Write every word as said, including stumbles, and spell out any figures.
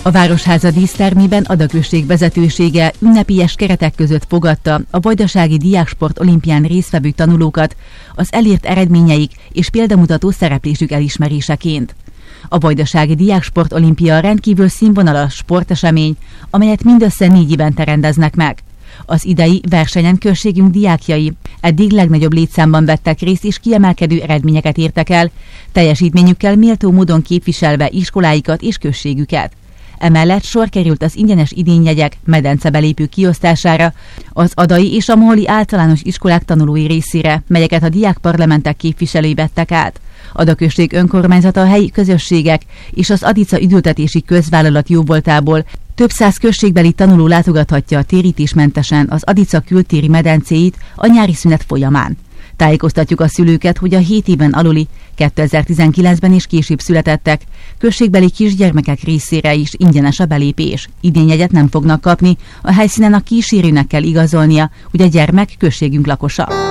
A Városháza dísztermében Ada község vezetősége ünnepélyes keretek között fogadta a vajdasági diáksport olimpián résztvevő tanulókat az elért eredményeik és példamutató szereplésük elismeréseként. A vajdasági diáksport olimpia rendkívül színvonalas sportesemény, amelyet mindössze négy évente rendeznek meg. Az idei versenyen községünk diákjai eddig legnagyobb létszámban vettek részt és kiemelkedő eredményeket értek el, teljesítményükkel méltó módon képviselve iskoláikat és községüket. Emellett sor került az ingyenes idényjegyek medencebelépő kiosztására az adai és a moholi általános iskolák tanulói részére, melyeket a diákparlamentek képviselői vettek át. Ada község önkormányzata a helyi közösségek és az Adica üdültetési közvállalat jóvoltából több száz községbeli tanuló látogathatja térítésmentesen az Adica kültéri medencéit a nyári szünet folyamán. Tájékoztatjuk a szülőket, hogy a hét éven aluli, kétezer-tizenkilencben és később születettek községbeli kisgyermekek részére is ingyenes a belépés. Idényjegyet nem fognak kapni, a helyszínen a kísérőnek kell igazolnia, hogy a gyermek községünk lakosa.